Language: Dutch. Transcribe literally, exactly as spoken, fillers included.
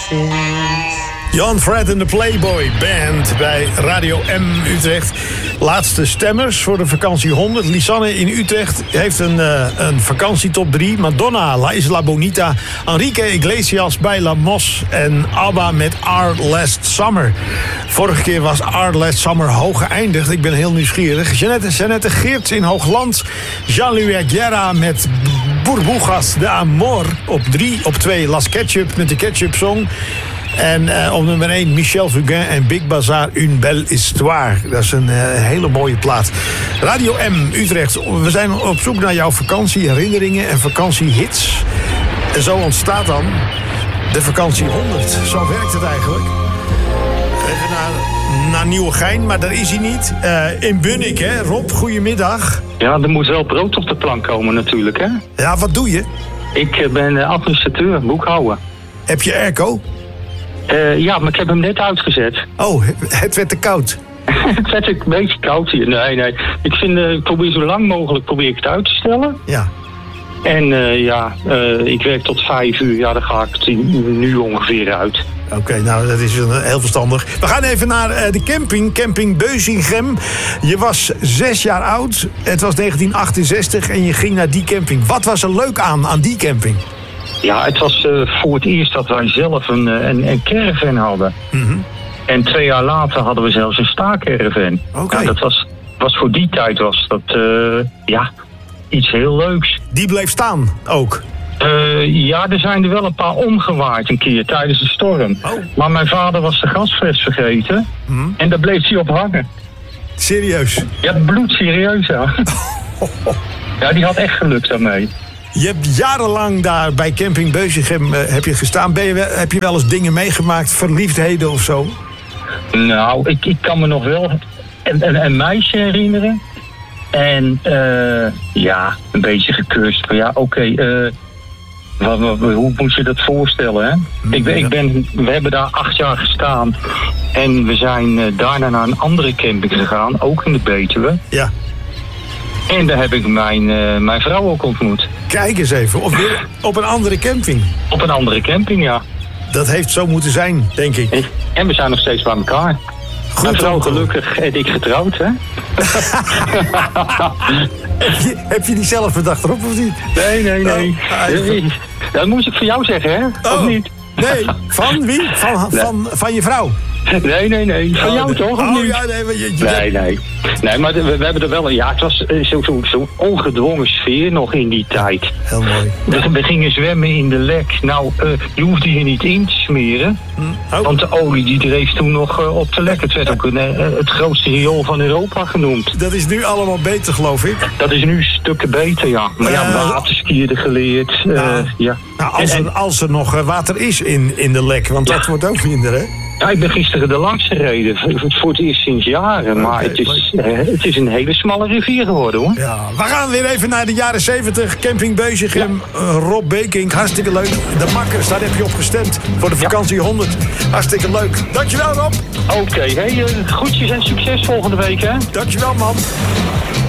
Jan Fred en de Playboy Band bij Radio M Utrecht. Laatste stemmers voor de vakantie honderd. Lisanne in Utrecht heeft een, uh, een vakantietop drie. Madonna, La Isla Bonita. Enrique Iglesias bij La Mos. En ABBA met Our Last Summer. Vorige keer was Our Last Summer hoog geëindigd. Ik ben heel nieuwsgierig. Jeannette, Jeannette Geerts in Hoogland. Jean-Louis Guerra met Burbujas de Amor op drie. Op twee Las Ketchup met de Ketchup Song. En uh, op nummer één Michel Fugain en Big Bazar, Une Belle Histoire. Dat is een uh, hele mooie plaat. Radio M Utrecht, we zijn op zoek naar jouw vakantieherinneringen en vakantiehits. En zo ontstaat dan de vakantie honderd. Zo werkt het eigenlijk. Even naar, naar Nieuwegein, maar daar is hij niet. Uh, in Bunnik, hè? Rob, goedemiddag. Ja, er moet wel brood op de plank komen natuurlijk, hè? Ja, wat doe je? Ik ben administrateur, boekhouder. Heb je airco? Uh, ja, maar ik heb hem net uitgezet. Oh, het werd te koud. Het werd een beetje koud hier. Nee, nee. Ik, vind, uh, ik probeer zo lang mogelijk probeer ik het uit te stellen. Ja. En uh, ja, uh, ik werk tot vijf uur. Ja, dan ga ik het nu ongeveer uit. Oké, okay, nou, dat is heel verstandig. We gaan even naar uh, de camping, camping Beuzingem. Je was zes jaar oud. Het was negentien achtenzestig en je ging naar die camping. Wat was er leuk aan, aan die camping? Ja, het was uh, voor het eerst dat wij zelf een, een, een caravan hadden. Mm-hmm. En twee jaar later hadden we zelfs een staakerven. Oké. Okay. Nou, dat was, was voor die tijd was dat uh, ja, iets heel leuks. Die bleef staan ook? Uh, ja, er zijn er wel een paar omgewaaid een keer tijdens de storm. Oh. Maar mijn vader was de gasfles vergeten. Mm-hmm. En daar bleef hij op hangen. Serieus? Ja, bloedserieus, ja. Ja, die had echt geluk daarmee. Je hebt jarenlang daar bij camping Beuzingem uh, heb je gestaan. Ben je, heb je wel eens dingen meegemaakt, verliefdheden of zo? Nou, ik, ik kan me nog wel een, een, een meisje herinneren. En uh, ja, een beetje gekust. Maar ja, oké, okay, uh, hoe moet je dat voorstellen, hè? Mm, ik, ik ben, we hebben daar acht jaar gestaan. En we zijn uh, daarna naar een andere camping gegaan, ook in de Betuwe. Ja. En daar heb ik mijn, uh, mijn vrouw ook ontmoet. Kijk eens even, of weer op een andere camping? Op een andere camping, ja. Dat heeft zo moeten zijn, denk ik. En, en we zijn nog steeds bij elkaar. Goed, mijn vrouw gelukkig en ik getrouwd, hè? heb, je, heb je die zelf bedacht erop of niet? Nee, nee, nee. Oh, dat moest ik voor jou zeggen, hè? Oh. Of niet? Nee, van wie? Van, nee. van, van je vrouw? Nee, nee, nee. Van oh, jou nee. toch? Of oh, niet? Ja, nee, maar je, je... nee, nee. Nee, maar we, we hebben er wel een... Ja, het was zo'n zo, zo ongedwongen sfeer nog in die tijd. Heel mooi. We, we gingen zwemmen in de lek. Nou, uh, je hoefde je niet in te smeren. Oh. Want de olie die dreef toen nog uh, op de lek. Het werd ook een, uh, het grootste riool van Europa genoemd. Dat is nu allemaal beter, geloof ik. Dat is nu stukken beter, ja. Maar ja, uh, waterskiën geleerd. Uh, nou, ja. Nou, als, er, als er nog water is in, in de lek. Want dat ja. wordt ook minder, hè? Ja, ik ben gisteren er langs gereden. Voor het eerst sinds jaren. Maar okay, het, is, uh, het is een hele smalle rivier geworden, hoor. Ja, we gaan weer even naar de jaren zeventig. Camping Beuzingem. Ja. Uh, Rob Bekink, hartstikke leuk. De Makkers, daar heb je op gestemd. Voor de vakantie honderd. Hartstikke leuk. Dankjewel, Rob. Oké, okay, hey, uh, groetjes en succes volgende week, hè. Dankjewel, man.